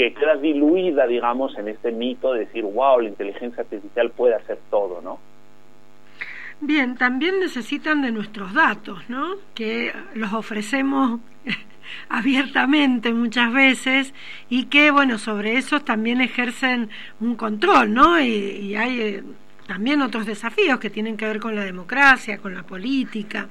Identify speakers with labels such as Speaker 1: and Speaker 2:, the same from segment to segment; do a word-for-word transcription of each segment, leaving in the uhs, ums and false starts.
Speaker 1: que queda diluida, digamos, en este mito de decir, wow, la inteligencia artificial puede hacer todo, ¿no?
Speaker 2: Bien, también necesitan de nuestros datos, ¿no? Que los ofrecemos abiertamente muchas veces y que, bueno, sobre esos también ejercen un control, ¿no? Y, y hay eh, también otros desafíos que tienen que ver con la democracia, con la política.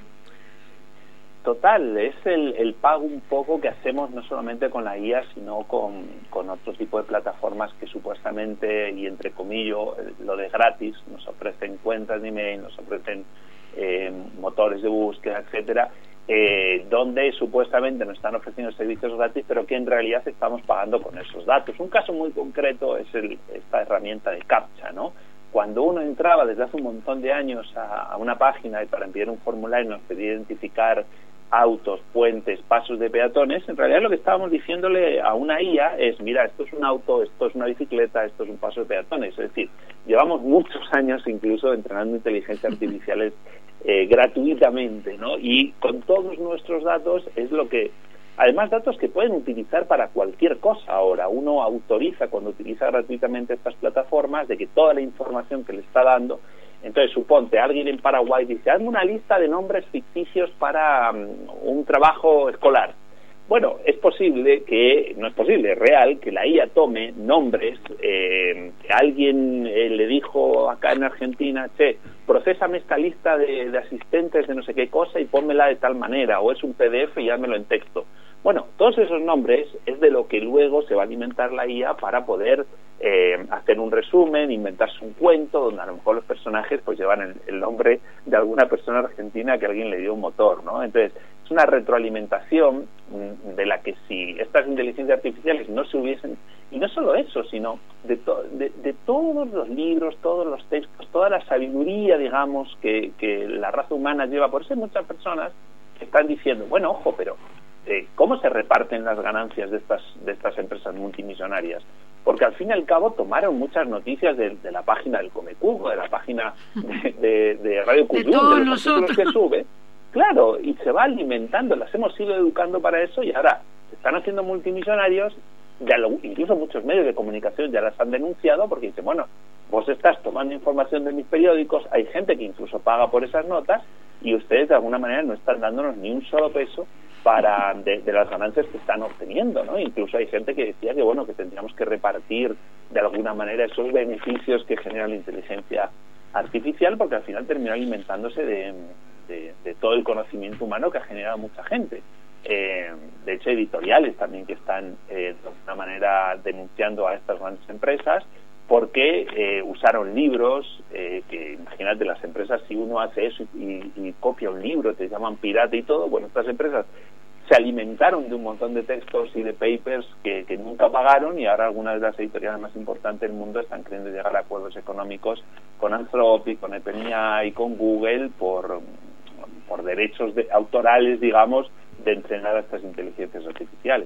Speaker 1: Total, es el, el pago un poco que hacemos no solamente con la I A, sino con, con otro tipo de plataformas que supuestamente, y entre comillas, lo de gratis, nos ofrecen cuentas de email, nos ofrecen eh, motores de búsqueda, etcétera, eh, donde supuestamente nos están ofreciendo servicios gratis, pero que en realidad estamos pagando con esos datos. Un caso muy concreto es el, esta herramienta de CAPTCHA, ¿no? Cuando uno entraba desde hace un montón de años a, a una página y para enviar un formulario nos pedía identificar autos, puentes, pasos de peatones, en realidad lo que estábamos diciéndole a una I A es, mira, esto es un auto, esto es una bicicleta, esto es un paso de peatones. Es decir, llevamos muchos años incluso entrenando inteligencias artificiales eh, gratuitamente, ¿no? Y con todos nuestros datos es lo que, además datos que pueden utilizar para cualquier cosa ahora. Uno autoriza cuando utiliza gratuitamente estas plataformas de que toda la información que le está dando. Entonces, suponte, alguien en Paraguay dice, hazme una lista de nombres ficticios para um, un trabajo escolar. Bueno, es posible que, no es posible, es real, que la I A tome nombres, eh, que alguien eh, le dijo acá en Argentina, che, procésame esta lista de, de asistentes de no sé qué cosa y pónmela de tal manera, o es un P D F y házmelo en texto. Bueno, todos esos nombres es de lo que luego se va a alimentar la I A para poder eh, hacer un resumen, inventarse un cuento, donde a lo mejor los personajes pues llevan el, el nombre de alguna persona argentina que alguien le dio un motor, ¿no? Entonces, es una retroalimentación de la que si estas inteligencias artificiales no se hubiesen, y no solo eso, sino de, to, de, de todos los libros, todos los textos, toda la sabiduría, digamos, que, que la raza humana lleva. Por eso hay muchas personas que están diciendo, bueno, ojo, pero Eh, ¿cómo se reparten las ganancias de estas de estas empresas multimillonarias? Porque al fin y al cabo tomaron muchas noticias de, de la página del Comecuco, de la página de, de, de Radio Cuyum, de, de los artículos que sube, claro, y se va alimentando, las hemos ido educando para eso y ahora se están haciendo multimillonarios, ya lo, incluso muchos medios de comunicación ya las han denunciado porque dicen, bueno, vos estás tomando información de mis periódicos, hay gente que incluso paga por esas notas y ustedes de alguna manera no están dándonos ni un solo peso para de, de las ganancias que están obteniendo, ¿no? Incluso hay gente que decía que bueno que tendríamos que repartir de alguna manera esos beneficios que genera la inteligencia artificial, porque al final termina alimentándose de, de, de todo el conocimiento humano que ha generado mucha gente. Eh, de hecho, editoriales también que están eh, de alguna manera denunciando a estas grandes empresas porque eh, usaron libros, eh, que imagínate las empresas, si uno hace eso y, y copia un libro, te llaman pirata y todo, bueno, estas empresas se alimentaron de un montón de textos y de papers que, que nunca pagaron y ahora algunas de las editoriales más importantes del mundo están queriendo llegar a acuerdos económicos con Anthropic, con OpenAI, con Google por, por derechos de, autorales, digamos, de entrenar a estas inteligencias artificiales.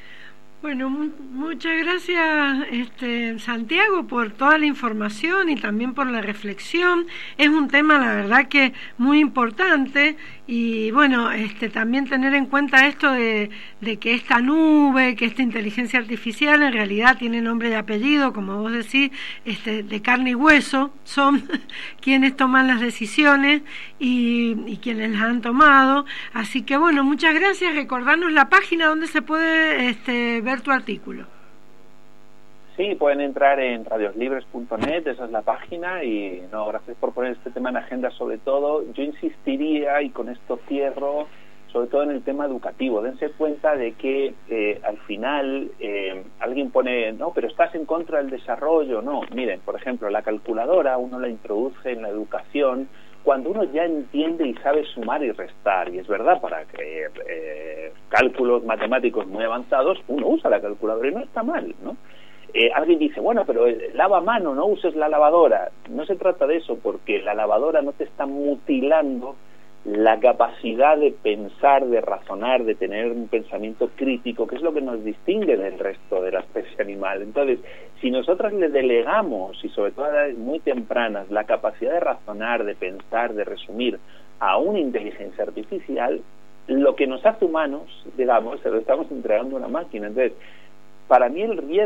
Speaker 2: Bueno, mu muchas gracias, este, Santiago, por toda la información y también por la reflexión. Es un tema, la verdad, que muy importante y, bueno, este, también tener en cuenta esto de, de que esta nube, que esta inteligencia artificial en realidad tiene nombre y apellido, como vos decís, este, de carne y hueso, son quienes toman las decisiones y, y quienes las han tomado. Así que, bueno, muchas gracias. Recordarnos la página donde se puede este, ver tu artículo.
Speaker 1: Sí, pueden entrar en radioslibres punto net, esa es la página, y no, gracias por poner este tema en agenda. Sobre todo, yo insistiría, y con esto cierro, sobre todo en el tema educativo. Dense cuenta de que eh, al final eh, alguien pone, no, pero estás en contra del desarrollo. No, miren, por ejemplo, la calculadora uno la introduce en la educación cuando uno ya entiende y sabe sumar y restar, y es verdad, para que eh, cálculos matemáticos muy avanzados uno usa la calculadora y no está mal, ¿no? Eh, alguien dice, bueno, pero lava a mano, no uses la lavadora. No se trata de eso, porque la lavadora no te está mutilando la capacidad de pensar, de razonar, de tener un pensamiento crítico, que es lo que nos distingue del resto de la especie animal. Entonces, si nosotros le delegamos, y sobre todo a edades muy tempranas, la capacidad de razonar, de pensar, de resumir a una inteligencia artificial, lo que nos hace humanos, digamos, se lo estamos entregando a una máquina. Entonces, para mí el riesgo